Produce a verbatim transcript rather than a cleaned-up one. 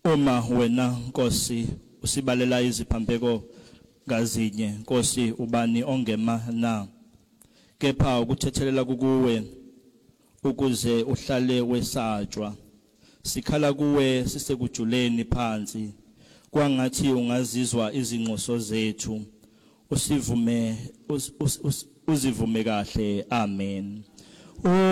Uma wena Nkosi usibalela iziphambeko ngazinye, Nkosi ubani ongema na? Kepha ukuthethelela kuwe ukuze uhlale wesatshwa. Sikhala kuwe sisekujuleni phansi, kwangathi ungazizwa izinqoso zethu. Usivume uzivume kahle. Amen.